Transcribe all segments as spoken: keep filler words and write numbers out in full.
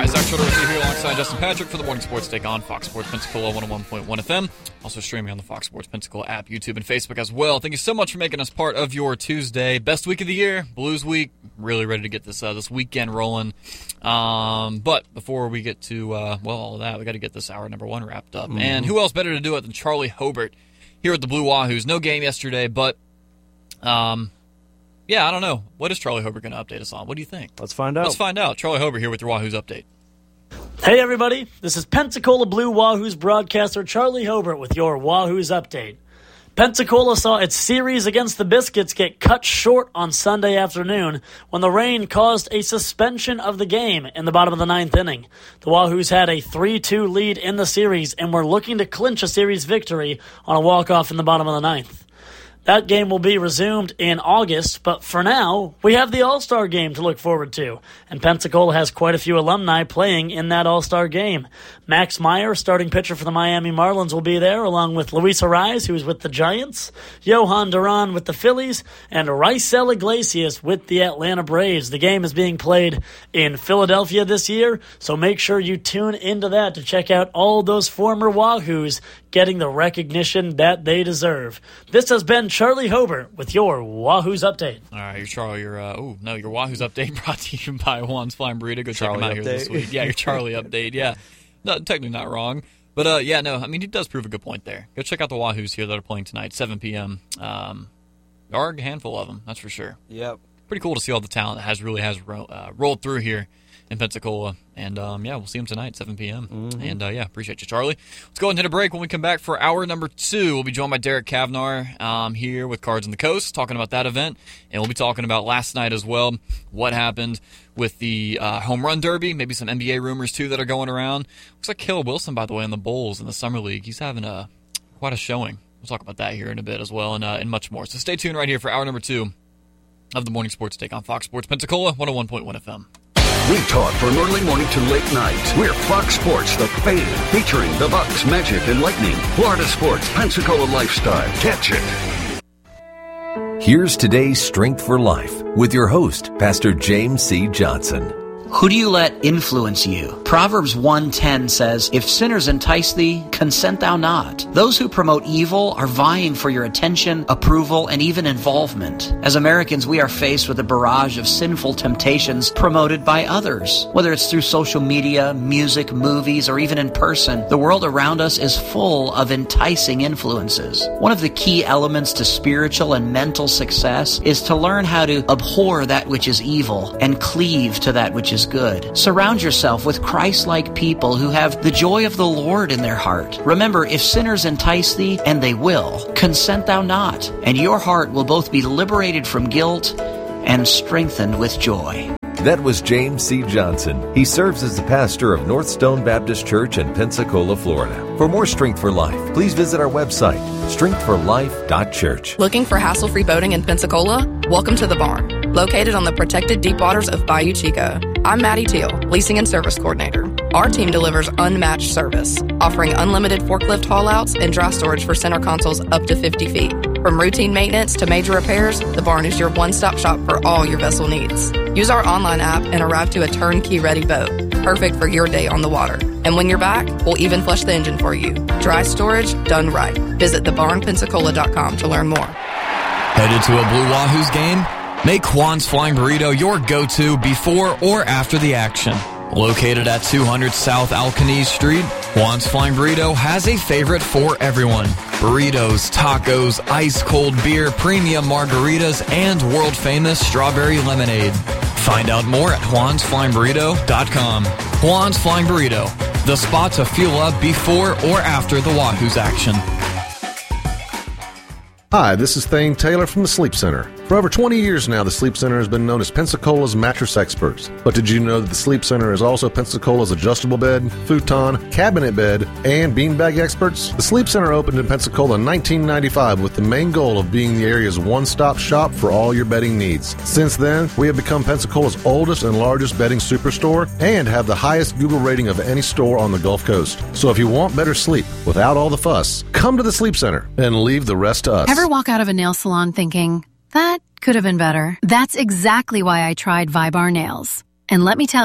Hi, Zach Schroeder with you here alongside Justin Patrick for the Morning Sports Take on Fox Sports Pensacola one oh one point one F M. Also streaming on the Fox Sports Pensacola app, YouTube, and Facebook as well. Thank you so much for making us part of your Tuesday. Best week of the year, Blues Week. Really ready to get this uh, this weekend rolling. Um, but before we get to, uh, well, all of that, we got to get this hour number one wrapped up. Mm-hmm. And who else better to do it than Charlie Hobart here at the Blue Wahoos? No game yesterday, but... um. Yeah, I don't know. What is Charlie Hobart going to update us on? What do you think? Let's find out. Let's find out. Charlie Hobart here with your Wahoos update. Hey, everybody. This is Pensacola Blue Wahoos broadcaster Charlie Hobart with your Wahoos update. Pensacola saw its series against the Biscuits get cut short on Sunday afternoon when the rain caused a suspension of the game in the bottom of the ninth inning. The Wahoos had a three two lead in the series and were looking to clinch a series victory on a walk-off in the bottom of the ninth. That game will be resumed in August, but for now, we have the All-Star game to look forward to, and Pensacola has quite a few alumni playing in that All-Star game. Max Meyer, starting pitcher for the Miami Marlins, will be there, along with Luis Arraez, who is with the Giants, Johan Duran with the Phillies, and Raisel Iglesias with the Atlanta Braves. The game is being played in Philadelphia this year, so make sure you tune into that to check out all those former Wahoos getting the recognition that they deserve. This has been Charlie Hobart with your Wahoos update. All right, your Charlie, your uh, oh no, your Wahoos update brought to you by Juan's Flying Burrito. Go check Charlie him out update. here this week. Yeah, your Charlie update. Yeah, no, technically not wrong, but uh, yeah, no, I mean he does prove a good point there. Go check out the Wahoos here that are playing tonight, seven p.m. Um, there are a handful of them, that's for sure. Yep. Pretty cool to see all the talent that has really has ro- uh, rolled through here in Pensacola. And, um, yeah, we'll see them tonight, seven p.m. Mm-hmm. And, uh, yeah, appreciate you, Charlie. Let's go ahead and hit a break. When we come back for hour number two, we'll be joined by Derek Kavnar um, here with Cards on the Coast, talking about that event. And we'll be talking about last night as well, what happened with the uh, home run derby, maybe some N B A rumors, too, that are going around. Looks like Caleb Wilson, by the way, in the Bulls in the Summer League. He's having a quite a showing. We'll talk about that here in a bit as well, and, uh, and much more. So stay tuned right here for hour number two of the Morning Sports Take on Fox Sports Pensacola, one oh one point one F M. We talk from early morning to late night. We're Fox Sports, the fan, featuring the Bucks, Magic, and Lightning. Florida sports, Pensacola lifestyle. Catch it. Here's today's Strength for Life with your host, Pastor James C. Johnson. Who do you let influence you? Proverbs one ten says, "If sinners entice thee, consent thou not." Those who promote evil are vying for your attention, approval, and even involvement. As Americans, we are faced with a barrage of sinful temptations promoted by others. Whether it's through social media, music, movies, or even in person, the world around us is full of enticing influences. One of the key elements to spiritual and mental success is to learn how to abhor that which is evil and cleave to that which is good. Surround yourself with Christ-like people who have the joy of the Lord in their heart. Remember, if sinners entice thee, and they will, consent thou not, and your heart will both be liberated from guilt and strengthened with joy. That was James C. Johnson. He serves as the pastor of North Stone Baptist Church in Pensacola, Florida. For more Strength for Life, please visit our website, strength for life dot church. Looking for hassle-free boating in Pensacola? Welcome to The Barn, located on the protected deep waters of Bayou Chico. I'm Maddie Teal, Leasing and Service Coordinator. Our team delivers unmatched service, offering unlimited forklift haul-outs and dry storage for center consoles up to fifty feet. From routine maintenance to major repairs, The Barn is your one-stop shop for all your vessel needs. Use our online app and arrive to a turnkey-ready boat, perfect for your day on the water. And when you're back, we'll even flush the engine for you. Dry storage done right. Visit the barn pensacola dot com to learn more. Headed to a Blue Wahoos game? Make Juan's Flying Burrito your go-to before or after the action. Located at two hundred South Alcanese Street, Juan's Flying Burrito has a favorite for everyone. Burritos, tacos, ice-cold beer, premium margaritas, and world-famous strawberry lemonade. Find out more at juans flying burrito dot com. Juan's Flying Burrito, the spot to fuel up before or after the Wahoos action. Hi, this is Thane Taylor from the Sleep Center. For over twenty years now, the Sleep Center has been known as Pensacola's mattress experts. But did you know that the Sleep Center is also Pensacola's adjustable bed, futon, cabinet bed, and beanbag experts? The Sleep Center opened in Pensacola in nineteen ninety-five with the main goal of being the area's one-stop shop for all your bedding needs. Since then, we have become Pensacola's oldest and largest bedding superstore and have the highest Google rating of any store on the Gulf Coast. So if you want better sleep without all the fuss, come to the Sleep Center and leave the rest to us. Ever walk out of a nail salon thinking, that could have been better? That's exactly why I tried Vibar Nails. And let me tell you,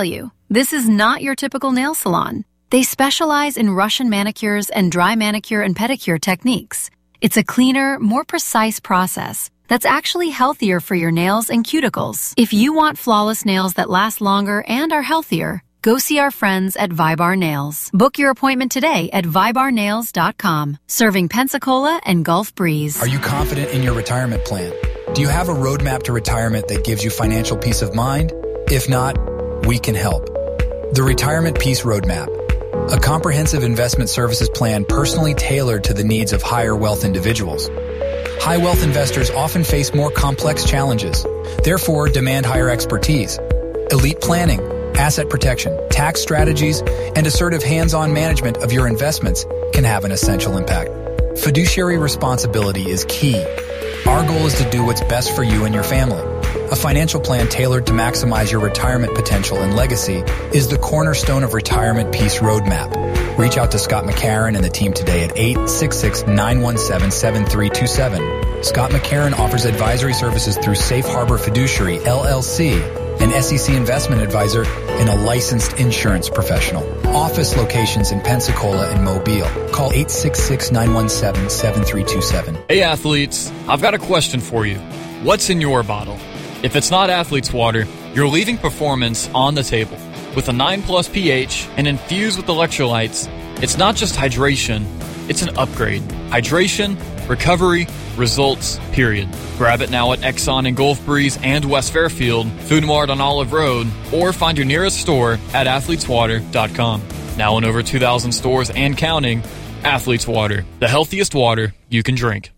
This is not your typical nail salon. They specialize in Russian manicures and dry manicure and pedicure techniques. It's a cleaner, more precise process that's actually healthier for your nails and cuticles. If you want flawless nails that last longer and are healthier, go see our friends at Vibar Nails. Book your appointment today at vibar nails dot com. Serving Pensacola and Gulf Breeze. Are you confident in your retirement plan? Do you have a roadmap to retirement that gives you financial peace of mind? If not, we can help. The Retirement Peace Roadmap, a comprehensive investment services plan personally tailored to the needs of higher wealth individuals. High wealth investors often face more complex challenges, therefore demand higher expertise. Elite planning, asset protection, tax strategies, and assertive hands-on management of your investments can have an essential impact. Fiduciary responsibility is key. Our goal is to do what's best for you and your family. A financial plan tailored to maximize your retirement potential and legacy is the cornerstone of Retirement Peace Roadmap. Reach out to Scott McCarron and the team today at eight six six, nine one seven, seven three two seven. Scott McCarron offers advisory services through Safe Harbor Fiduciary, L L C, an S E C investment advisor, and a licensed insurance professional. Office locations in Pensacola and Mobile. Call eight six six, nine one seven, seven three two seven. Hey athletes, I've got a question for you. What's in your bottle? If it's not Athlete's Water, you're leaving performance on the table. With a nine plus pH and infused with electrolytes, it's not just hydration, it's an upgrade. Hydration, recovery, results, period. Grab it now at Exxon in Gulf Breeze and West Fairfield, Food Mart on Olive Road, or find your nearest store at athletes water dot com. Now in over two thousand stores and counting, Athlete's Water, the healthiest water you can drink.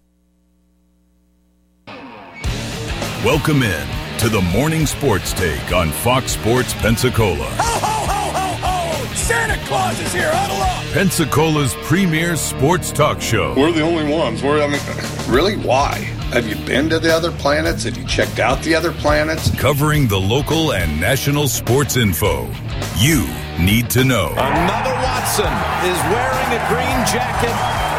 Welcome in to the Morning Sports Take on Fox Sports Pensacola. Ho, ho, ho, ho, ho! Santa Claus is here, huddle up! Pensacola's premier sports talk show. We're the only ones. We're, I mean, really, why? Have you been to the other planets? Have you checked out the other planets? Covering the local and national sports info you need to know. Another Watson is wearing a green jacket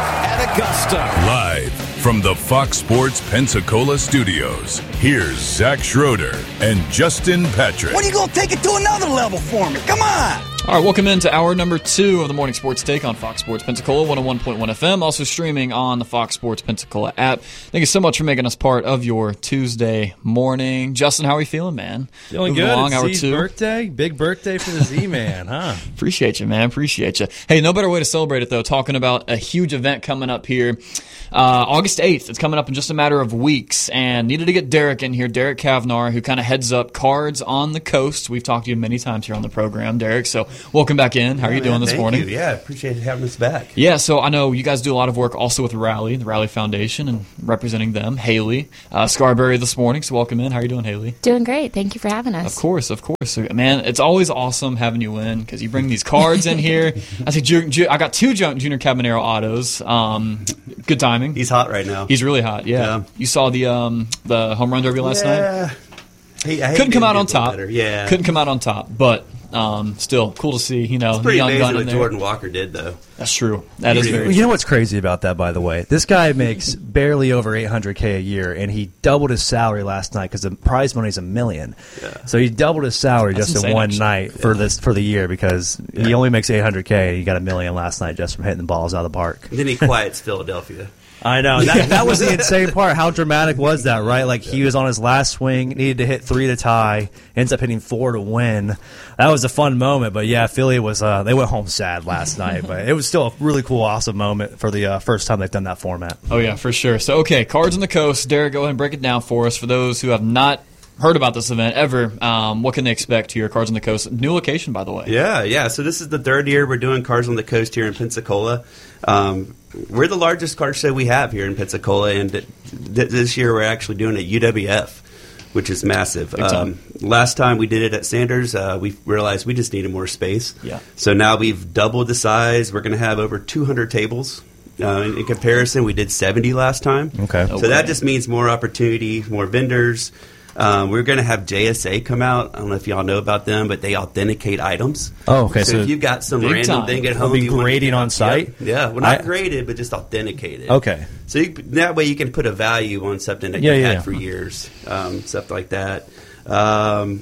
at Augusta. Live from the Fox Sports Pensacola studios, here's Zach Schroeder and Justin Patrick. What are you going to take it to another level for me? Come on! All right, welcome into hour number two of the Morning Sports Take on Fox Sports Pensacola, one oh one point one F M, also streaming on the Fox Sports Pensacola app. Thank you so much for making us part of your Tuesday morning. Justin, how are you feeling, man? Feeling Moving good. along, It's hour Z's two. birthday. Big birthday for the Z-Man, huh? Appreciate you, man. Appreciate you. Hey, no better way to celebrate it, though, talking about a huge event coming up here. Uh, August eighth, it's coming up in just a matter of weeks, and needed to get Derek in here, Derek Kavnar, who kind of heads up Cards on the Coast. We've talked to you many times here on the program, Derek, so welcome back in. How are yeah, you doing man, this thank morning? You. Yeah, appreciate having us back. Yeah, so I know you guys do a lot of work also with Rally, the Rally Foundation, and representing them. Haley, uh, Scarberry this morning, so welcome in. How are you doing, Haley? Doing great. Thank you for having us. Of course, of course. So, man, it's always awesome having you in because you bring these cards in here. I think ju- ju- I got two Jun- Junior Cabanero autos. Um, good timing. He's hot right now. He's really hot, yeah. yeah. You saw the um, the home run derby last yeah. night? Hey, I Couldn't come out on top. Better. Yeah. Couldn't come out on top, but um, still cool to see, you know, it's pretty the young amazing gun what in there. Jordan Walker did, though. That's true. That is very You true. know what's crazy about that, by the way? This guy makes barely over eight hundred K a year, and he doubled his salary last night because the prize money is a million. Yeah. So he doubled his salary That's just insane, in one actually. night for Yeah. this for the year because Yeah. he only makes eight hundred K, and he got a million last night just from hitting the balls out of the park. And then he quiets Philadelphia. I know. That, that was the insane part. How dramatic was that, right? Like, he was on his last swing, needed to hit three to tie, ends up hitting four to win. That was a fun moment. But, yeah, Philly was uh, – they went home sad last night. But it was still a really cool, awesome moment for the uh, first time they've done that format. Oh, yeah, for sure. So, okay, Cards on the Coast. Derek, go ahead and break it down for us. For those who have not heard about this event ever, um, what can they expect here? Cards on the Coast. New location, by the way. Yeah, yeah. So this is the third year we're doing Cards on the Coast here in Pensacola. Um, we're the largest card show we have here in Pensacola, and th- th- this year we're actually doing it at U W F, which is massive. Um, last time we did it at Sanders, uh, we realized we just needed more space. Yeah. So now we've doubled the size. We're going to have over two hundred tables. Uh, in, in comparison, we did seventy last time. Okay. So Okay. that just means more opportunity, more vendors. Um, we're going to have J S A come out. I don't know if y'all know about them, but they authenticate items. Oh, okay. So, So if you've got some big random time. thing at It'll home, be you wanna grading get- on site? Yeah, yeah. Well, not I- graded, but just authenticated. Okay. So you, that way you can put a value on something that Yeah, you've yeah, had yeah. for years, um, stuff like that. Um,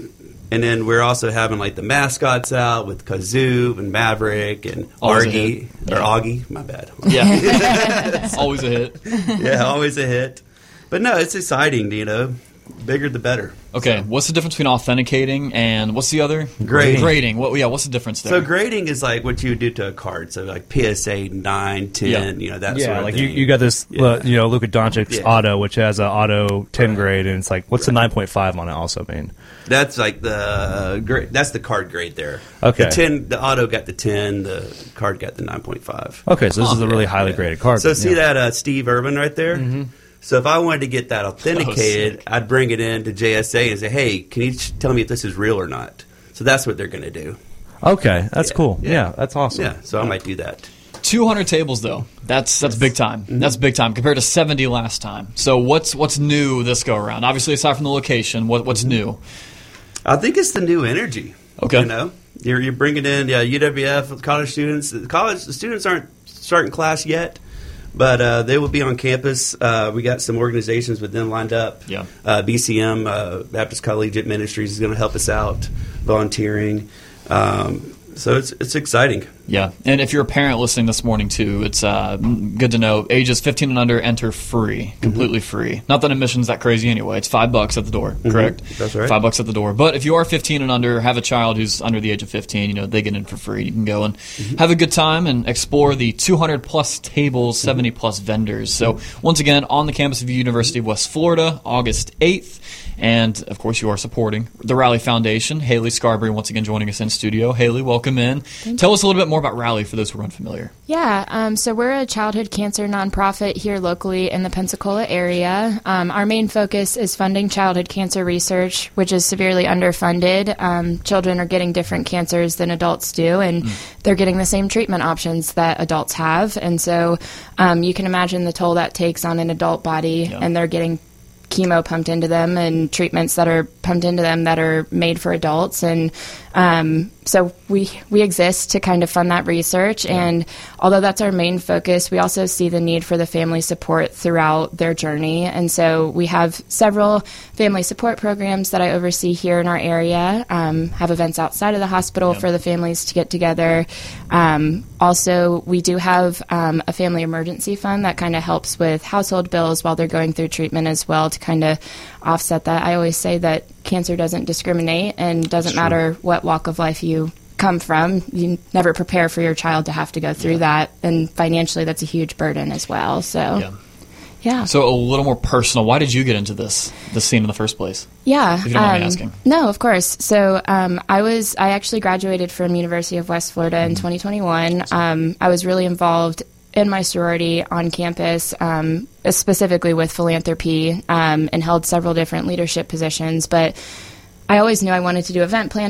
And then we're also having like the mascots out with Kazoo and Maverick and Always a Argy hit. or Yeah. Augie. My bad. Yeah, always a hit. Yeah, always a hit. But no, it's exciting. You know, bigger the better. Okay, what's the difference between authenticating and what's the other? Grading. Grading. What? Yeah, what's the difference there? So grading is like what you would do to a card. So like P S A nine, ten, Yeah. you know, that yeah, sort of like thing. you, you got this, Yeah. uh, you know, Luka Doncic's Yeah. auto, which has an auto ten grade, and it's like, what's the nine point five on it also mean? That's like the gra- that's the card grade there. Okay. The ten, the auto got the ten, the card got the nine point five. Okay, so this is a really highly graded card. So see yeah. that uh, Steve Irvin right there? Mm-hmm. So if I wanted to get that authenticated, Oh, I'd bring it in to J S A and say, "Hey, can you ch- tell me if this is real or not?" So that's what they're going to do. Okay, that's Yeah, cool. yeah. Yeah. that's awesome. Yeah, so I might do that. two hundred tables though. That's that's big time. Mm-hmm. That's big time compared to seventy last time. So what's what's new this go around? Obviously, aside from the location, what what's new? I think it's the new energy. Okay. You know, you're, you're bringing in yeah, U W F with college students. The college the students aren't starting class yet, but uh, they will be on campus. Uh, we got some organizations with them lined up. Yeah. Uh, B C M, uh, Baptist Collegiate Ministries, is going to help us out, volunteering. Um, so it's it's exciting. Yeah, and if you're a parent listening this morning too, it's uh, good to know. Ages fifteen and under enter free, completely Mm-hmm. free. Not that admission's that crazy anyway. It's five bucks at the door, correct? That's right. Five bucks at the door. But if you are fifteen and under, have a child who's under the age of fifteen, you know they get in for free. You can go and Mm-hmm. have a good time and explore the two hundred plus tables, Mm-hmm. seventy plus vendors. So once again, on the campus of the University of West Florida, August eighth. And, of course, you are supporting the Rally Foundation. Haley Scarberry once again joining us in studio. Haley, welcome in. Tell us a little bit more about Rally for those who are unfamiliar. Yeah, um, so we're a childhood cancer nonprofit here locally in the Pensacola area. Um, our main focus is funding childhood cancer research, which is severely underfunded. Um, children are getting different cancers than adults do, and mm. they're getting the same treatment options that adults have. And so um, you can imagine the toll that takes on an adult body, yeah. and they're getting chemo pumped into them and treatments that are pumped into them that are made for adults. And um, so we we exist to kind of fund that research. Yeah. And although that's our main focus, we also see the need for the family support throughout their journey. And so we have several family support programs that I oversee here in our area, um, have events outside of the hospital yeah. for the families to get together. Um, also, we do have um, a family emergency fund that kind of helps with household bills while they're going through treatment as well to kind of offset that. I always say that cancer doesn't discriminate and doesn't Sure. matter what walk of life you come from. You never prepare for your child to have to go through yeah. that, and financially that's a huge burden as well. So yeah. yeah. So a little more personal. Why did you get into this this scene in the first place? Yeah. If you don't mind um, me asking. No, of course. So um, I was I actually graduated from University of West Florida in twenty twenty-one. Um, I was really involved in my sorority on campus, um, specifically with philanthropy, um, and held several different leadership positions. But I always knew I wanted to do event planning.